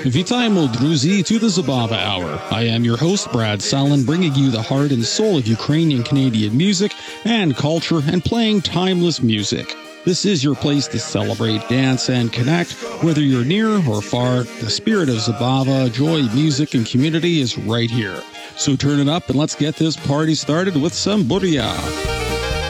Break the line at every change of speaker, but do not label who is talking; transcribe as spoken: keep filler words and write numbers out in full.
Witajmy druzy to the Zabava Hour. I am your host, Brad Salin, bringing you the heart and soul of Ukrainian Canadian music and culture and playing timeless music. This is your place to celebrate, dance, and connect. Whether you're near or far, the spirit of Zabava, joy, music, and community is right here. So turn it up and let's get this party started with some Buria.